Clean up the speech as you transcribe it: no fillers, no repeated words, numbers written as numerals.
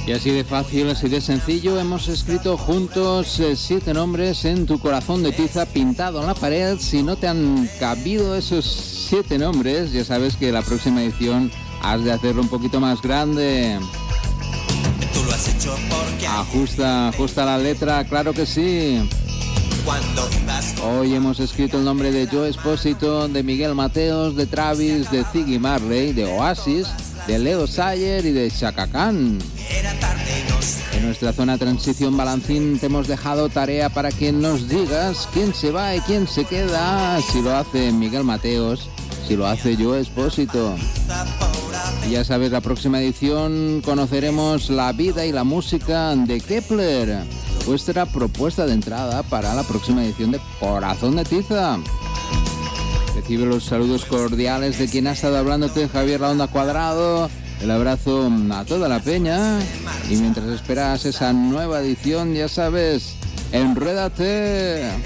Y así de fácil, así de sencillo, hemos escrito juntos 7 nombres en tu corazón de tiza pintado en la pared. Si no te han cabido esos 7 nombres, ya sabes que la próxima edición has de hacerlo un poquito más grande. Tú lo has hecho porque Ajusta la letra, claro que sí. cuando ibas con... Hoy hemos escrito el nombre de Joe Espósito, de Miguel Mateos, de Travis, de Ziggy Marley, de Oasis, de Leo Sayer y de Chaka Khan. Era tarde y no sé. En nuestra zona transición Balancín te hemos dejado tarea para que nos digas quién se va y quién se queda. Si lo hace Miguel Mateos, si lo hace Joe Espósito. Y ya sabes, la próxima edición conoceremos la vida y la música de Kepler, vuestra propuesta de entrada para la próxima edición de Corazón de Tiza. Recibe los saludos cordiales de quien ha estado hablándote, Javier La Onda Cuadrado. El abrazo a toda la peña. Y mientras esperas esa nueva edición, ya sabes, enrédate.